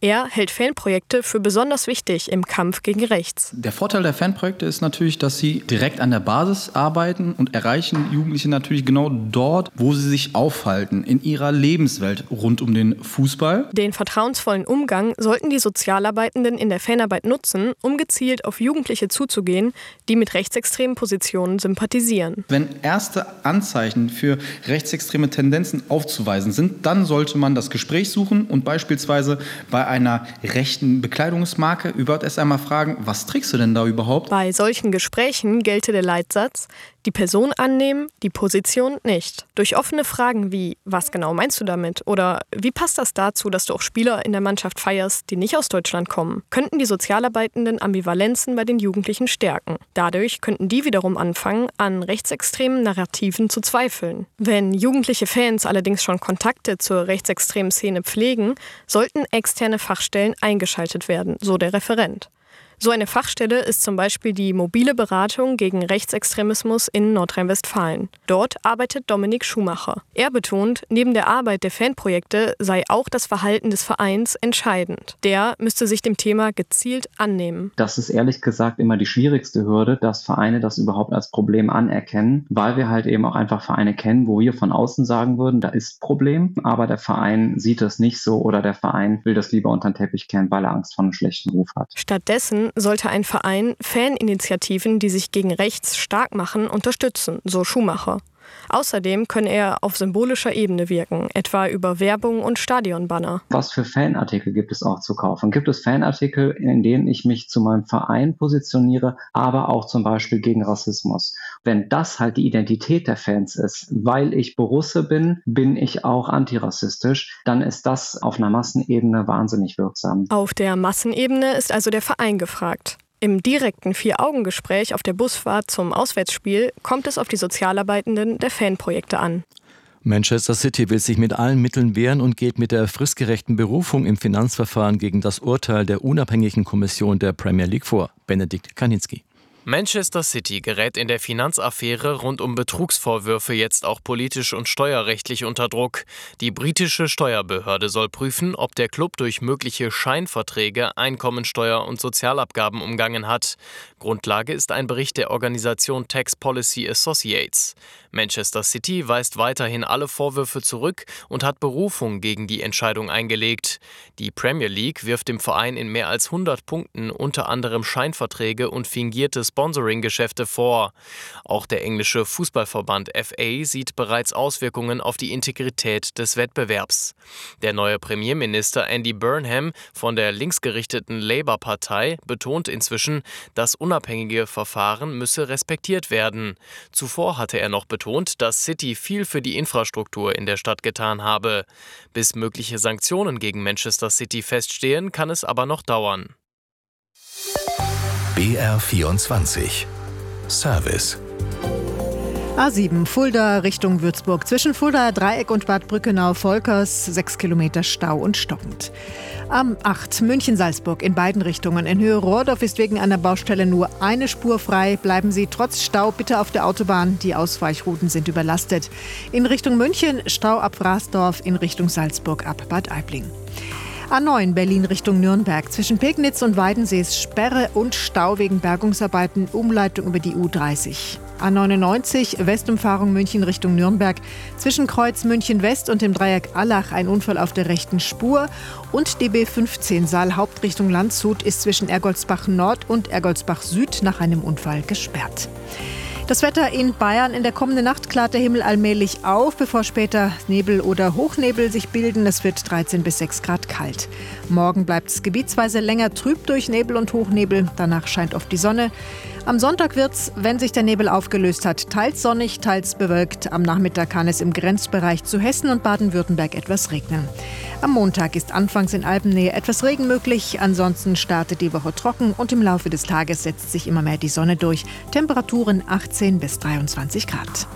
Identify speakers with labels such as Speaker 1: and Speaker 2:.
Speaker 1: Er hält Fanprojekte für besonders wichtig im Kampf gegen rechts.
Speaker 2: Der Vorteil der Fanprojekte ist natürlich, dass sie direkt an der Basis arbeiten und erreichen Jugendliche natürlich genau dort, wo sie sich aufhalten, in ihrer Lebenswelt rund um den Fußball.
Speaker 1: Den vertrauensvollen Umgang sollten die Sozialarbeitenden in der Fanarbeit nutzen, um gezielt auf Jugendliche zuzugehen, die mit rechtsextremen Positionen sympathisieren.
Speaker 2: Wenn erste Anzeichen für rechtsextreme Tendenzen aufzuweisen sind, dann sollte man das Gespräch suchen und beispielsweise bei einer rechten Bekleidungsmarke überhaupt erst einmal fragen, was trägst du denn da überhaupt?
Speaker 1: Bei solchen Gesprächen gelte der Leitsatz: Die Person annehmen, die Position nicht. Durch offene Fragen wie, was genau meinst du damit? Oder wie passt das dazu, dass du auch Spieler in der Mannschaft feierst, die nicht aus Deutschland kommen? Könnten die Sozialarbeitenden Ambivalenzen bei den Jugendlichen stärken. Dadurch könnten die wiederum anfangen, an rechtsextremen Narrativen zu zweifeln. Wenn jugendliche Fans allerdings schon Kontakte zur rechtsextremen Szene pflegen, sollten externe Fachstellen eingeschaltet werden, so der Referent. So eine Fachstelle ist zum Beispiel die mobile Beratung gegen Rechtsextremismus in Nordrhein-Westfalen. Dort arbeitet Dominik Schumacher. Er betont, neben der Arbeit der Fanprojekte sei auch das Verhalten des Vereins entscheidend. Der müsste sich dem Thema gezielt annehmen.
Speaker 3: Das ist ehrlich gesagt immer die schwierigste Hürde, dass Vereine das überhaupt als Problem anerkennen, weil wir halt eben auch einfach Vereine kennen, wo wir von außen sagen würden, da ist ein Problem, aber der Verein sieht das nicht so oder der Verein will das lieber unter den Teppich kehren, weil er Angst vor einem schlechten Ruf hat.
Speaker 1: Stattdessen sollte ein Verein Faninitiativen, die sich gegen rechts stark machen, unterstützen, so Schumacher. Außerdem könne er auf symbolischer Ebene wirken, etwa über Werbung und Stadionbanner.
Speaker 3: Was für Fanartikel gibt es auch zu kaufen? Gibt es Fanartikel, in denen ich mich zu meinem Verein positioniere, aber auch zum Beispiel gegen Rassismus? Wenn das halt die Identität der Fans ist, weil ich Borusse bin, bin ich auch antirassistisch, dann ist das auf einer Massenebene wahnsinnig wirksam.
Speaker 1: Auf der Massenebene ist also der Verein gefragt. Im direkten 4-Augen-Gespräch auf der Busfahrt zum Auswärtsspiel kommt es auf die Sozialarbeitenden der Fanprojekte an.
Speaker 4: Manchester City will sich mit allen Mitteln wehren und geht mit der fristgerechten Berufung im Finanzverfahren gegen das Urteil der unabhängigen Kommission der Premier League vor. Benedikt Kaninski.
Speaker 5: Manchester City gerät in der Finanzaffäre rund um Betrugsvorwürfe jetzt auch politisch und steuerrechtlich unter Druck. Die britische Steuerbehörde soll prüfen, ob der Club durch mögliche Scheinverträge Einkommensteuer und Sozialabgaben umgangen hat. Grundlage ist ein Bericht der Organisation Tax Policy Associates. Manchester City weist weiterhin alle Vorwürfe zurück und hat Berufung gegen die Entscheidung eingelegt. Die Premier League wirft dem Verein in mehr als 100 Punkten unter anderem Scheinverträge und fingierte Sponsoring-Geschäfte vor. Auch der englische Fußballverband FA sieht bereits Auswirkungen auf die Integrität des Wettbewerbs. Der neue Premierminister Andy Burnham von der linksgerichteten Labour-Partei betont inzwischen, das unabhängige Verfahren müsse respektiert werden. Zuvor hatte er noch betont, dass City viel für die Infrastruktur in der Stadt getan habe. Bis mögliche Sanktionen gegen Manchester City feststehen, kann es aber noch dauern.
Speaker 6: BR24 Service.
Speaker 7: A7 Fulda Richtung Würzburg. Zwischen Fuldaer Dreieck und Bad Brückenau-Volkers 6 Kilometer Stau und stockend. A8 München-Salzburg in beiden Richtungen. In Höhe Rohrdorf ist wegen einer Baustelle nur eine Spur frei. Bleiben Sie trotz Stau bitte auf der Autobahn. Die Ausweichrouten sind überlastet. In Richtung München Stau ab Frasdorf, in Richtung Salzburg ab Bad Aibling. A9 Berlin Richtung Nürnberg. Zwischen Pegnitz und Weidensee ist Sperre und Stau wegen Bergungsarbeiten. Umleitung über die U30. A99 Westumfahrung München Richtung Nürnberg. Zwischen Kreuz München West und dem Dreieck Allach ein Unfall auf der rechten Spur. Und die B15 Saal Hauptrichtung Landshut ist zwischen Ergoldsbach Nord und Ergoldsbach Süd nach einem Unfall gesperrt. Das Wetter in Bayern: In der kommenden Nacht klart der Himmel allmählich auf, bevor später Nebel oder Hochnebel sich bilden. Es wird 13 bis 6 Grad kalt. Morgen bleibt es gebietsweise länger trüb durch Nebel und Hochnebel. Danach scheint oft die Sonne. Am Sonntag wird's, wenn sich der Nebel aufgelöst hat, teils sonnig, teils bewölkt. Am Nachmittag kann es im Grenzbereich zu Hessen und Baden-Württemberg etwas regnen. Am Montag ist anfangs in Alpennähe etwas Regen möglich. Ansonsten startet die Woche trocken und im Laufe des Tages setzt sich immer mehr die Sonne durch. Temperaturen 18 bis 23 Grad.